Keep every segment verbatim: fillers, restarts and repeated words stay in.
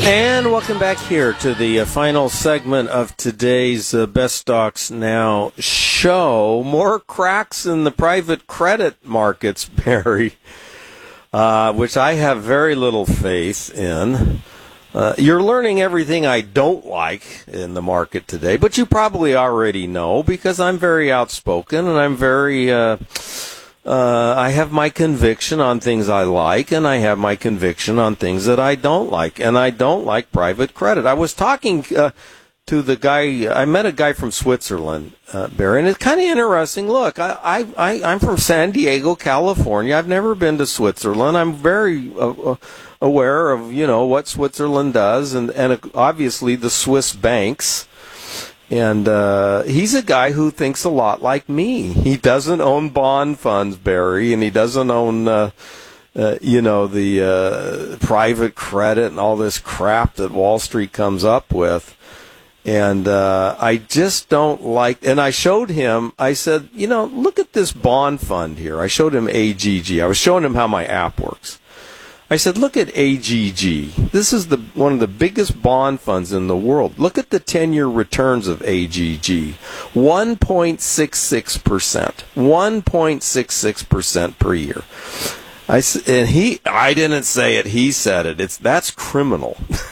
And welcome back here to the uh, final segment of today's uh, Best Stocks Now show. More cracks in the private credit markets, Barry, uh, which I have very little faith in. Uh, you're learning everything I don't like in the market today, but you probably already know because I'm very outspoken and I'm very... Uh, Uh, I have my conviction on things I like, and I have my conviction on things that I don't like, and I don't like private credit. I was talking uh, to the guy, I met a guy from Switzerland, uh, Barry, and it's kind of interesting. Look, I, I, I, I'm from San Diego, California. I've never been to Switzerland. I'm very uh, aware of, you know, what Switzerland does, and, and obviously the Swiss banks. And uh, he's a guy who thinks a lot like me. He doesn't own bond funds, Barry, and he doesn't own, uh, uh, you know, the uh, private credit and all this crap that Wall Street comes up with. And uh, I just don't like, and I showed him, I said, you know, look at this bond fund here. I showed him A G G. I was showing him how my app works. I said, look at A G G. This is the one of the biggest bond funds in the world. Look at the ten-year returns of A G G. one point six six percent. one point six six percent per year. I, and he, I didn't say it, he said it. It's, that's criminal.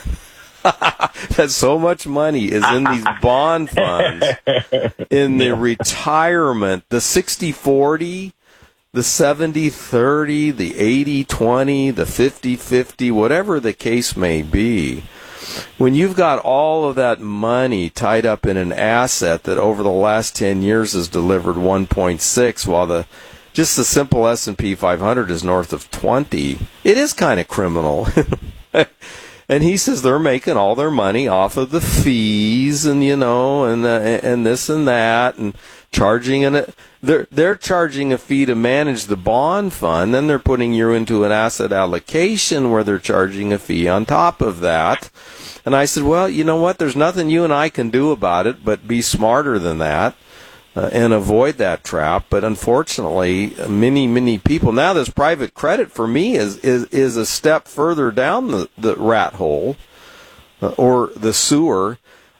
That so much money is in these bond funds, in the retirement, the sixty forty, the seventy thirty, the eighty twenty, the fifty fifty, whatever the case may be, when you've got all of that money tied up in an asset that over the last ten years has delivered one point six, while the just the simple S and P five hundred is north of twenty, it is kind of criminal. And he says they're making all their money off of the fees and, you know, and uh, and this and that, and charging an they're they're charging a fee to manage the bond fund, then they're putting you into an asset allocation where they're charging a fee on top of that. And I said, well, you know what? There's nothing you and I can do about it but be smarter than that uh, and avoid that trap. But unfortunately, many many people now, this private credit for me is is is a step further down the the rat hole uh, or the sewer.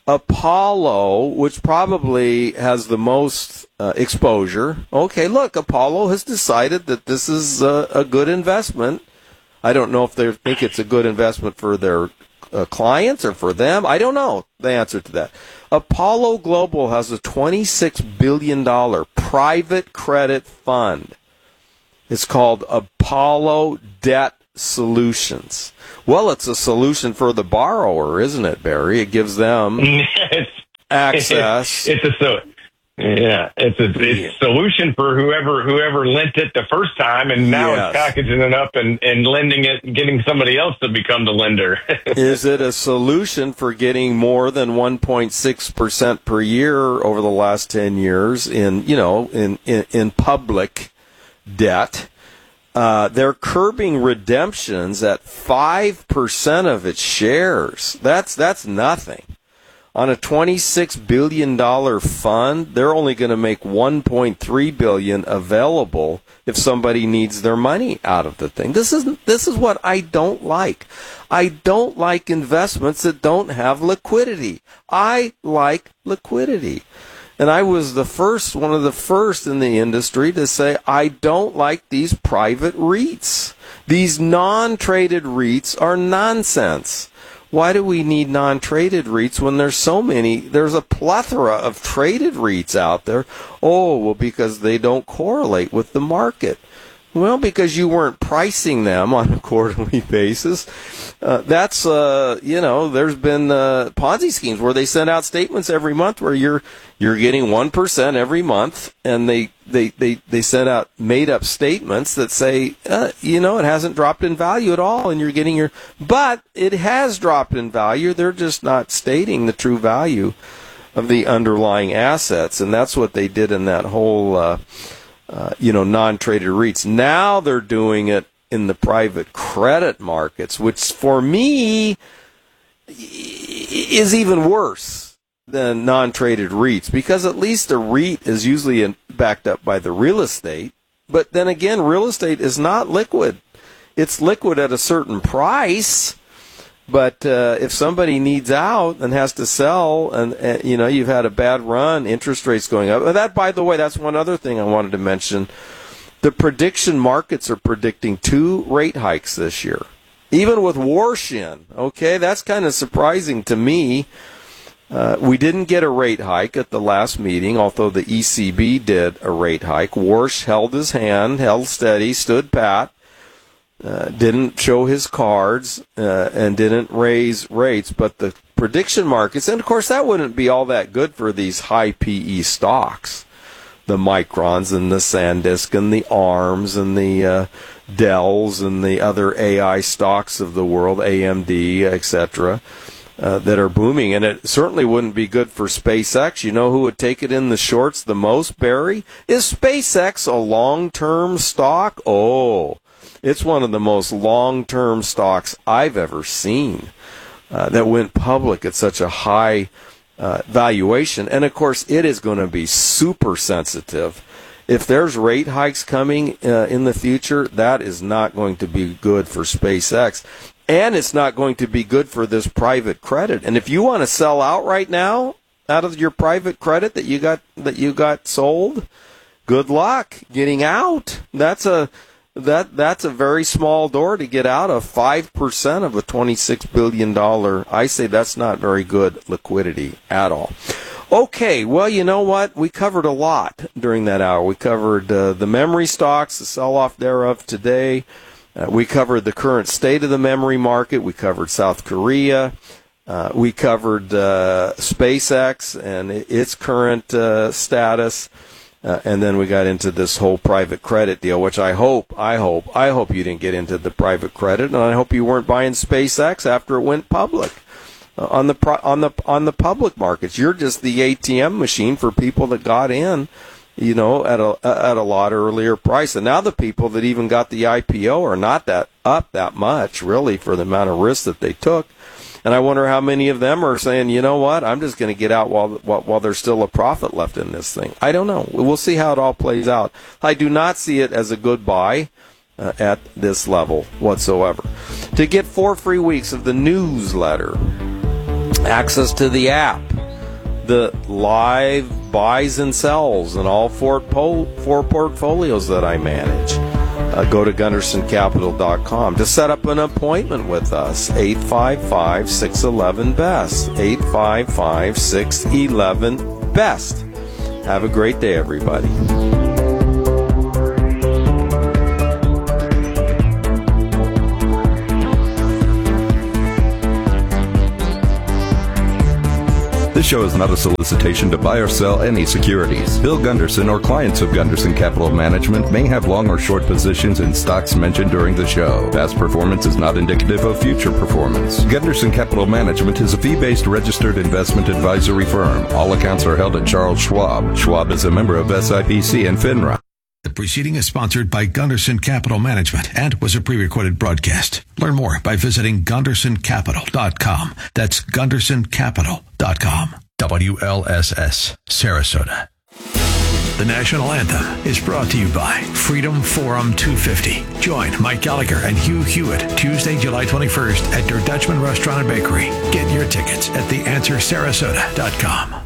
Apollo, which probably has the most uh, exposure. Okay, look, Apollo has decided that this is uh, a good investment. I don't know if they think it's a good investment for their uh, clients or for them. I don't know the answer to that. Apollo Global has a twenty-six billion dollars private credit fund. It's called Apollo Debt Solutions. Well, it's a solution for the borrower, isn't it, Barry? It gives them it's, access. It's a so yeah, it's a it's a solution for whoever whoever lent it the first time, and now yes. it's packaging it up and, and lending it, and getting somebody else to become the lender. Is it a solution for getting more than one point six percent per year over the last ten years in, you know, in in, in public debt? Uh, they're curbing redemptions at five percent of its shares. That's that's nothing. On a twenty-six billion dollars fund, they're only going to make one point three billion dollars available if somebody needs their money out of the thing. This is this is what I don't like. I don't like investments that don't have liquidity. I like liquidity. And I was the first, one of the first in the industry to say, I don't like these private REITs. These non-traded REITs are nonsense. Why do we need non-traded REITs when there's so many? There's a plethora of traded REITs out there. Oh, well, because they don't correlate with the market. Well, because you weren't pricing them on a quarterly basis. Uh, that's, uh, you know, there's been uh, Ponzi schemes where they send out statements every month where you're you're getting one percent every month, and they, they, they, they send out made-up statements that say, uh, you know, it hasn't dropped in value at all, and you're getting your... But it has dropped in value. They're just not stating the true value of the underlying assets, and that's what they did in that whole... Uh, Uh, you know, non-traded REITs. Now they're doing it in the private credit markets, which for me is even worse than non-traded REITs, because at least a REIT is usually in, backed up by the real estate. But then again, real estate is not liquid. It's liquid at a certain price. But uh, if somebody needs out and has to sell, and, and you know you've had a bad run, interest rates going up. And that, by the way, that's one other thing I wanted to mention. The prediction markets are predicting two rate hikes this year, even with Warshin. Okay, that's kind of surprising to me. Uh, we didn't get a rate hike at the last meeting, although the E C B did a rate hike. Warsh held his hand, held steady, stood pat, uh, didn't show his cards, uh, and didn't raise rates. But the prediction markets, and of course that wouldn't be all that good for these high P E stocks, the Microns and the SanDisk and the ARMs and the uh, Dells and the other A I stocks of the world, A M D, et cetera, Uh, that are booming, and it certainly wouldn't be good for SpaceX. You know who would take it in the shorts the most, Barry? Is SpaceX a long-term stock? Oh, it's one of the most long-term stocks I've ever seen uh, that went public at such a high uh, valuation. And, of course, it is going to be super sensitive. If there's rate hikes coming uh, in the future, that is not going to be good for SpaceX. And it's not going to be good for this private credit. And if you want to sell out right now out of your private credit that you got that you got sold, good luck getting out. That's a that that's a very small door to get out of. Five percent of a twenty-six billion dollar. I say that's not very good liquidity at all. Okay, well, you know what? We covered a lot during that hour. We covered uh, the memory stocks, the sell-off thereof today. Uh, we covered the current state of the memory market. We covered South Korea. Uh, we covered uh, SpaceX and its current uh, status. Uh, and then we got into this whole private credit deal, which I hope, I hope, I hope you didn't get into the private credit, and I hope you weren't buying SpaceX after it went public uh, on the pro- on the on the public markets. You're just the A T M machine for people that got in, you know, at a at a lot earlier price. And now the people that even got the I P O are not that up that much, really, for the amount of risk that they took. And I wonder how many of them are saying, you know what, I'm just going to get out while, while while there's still a profit left in this thing. I don't know. We'll see how it all plays out. I do not see it as a good buy uh, at this level whatsoever. To get four free weeks of the newsletter, access to the app, the live buys and sells in all four, po- four portfolios that I manage. Uh, go to Gunderson Capital dot com to set up an appointment with us. eight five five, six one one, B E S T. eight five five, six one one, B E S T. Have a great day, everybody. This show is not a solicitation to buy or sell any securities. Bill Gunderson or clients of Gunderson Capital Management may have long or short positions in stocks mentioned during the show. Past performance is not indicative of future performance. Gunderson Capital Management is a fee-based registered investment advisory firm. All accounts are held at Charles Schwab. Schwab is a member of S I P C and FINRA. The preceding is sponsored by Gunderson Capital Management and was a pre-recorded broadcast. Learn more by visiting Gunderson Capital dot com. That's Gunderson Capital dot com. W L S S, Sarasota. The National Anthem is brought to you by Freedom Forum two fifty. Join Mike Gallagher and Hugh Hewitt Tuesday, July twenty-first at Der Dutchman Restaurant and Bakery. Get your tickets at the answer sarasota dot com.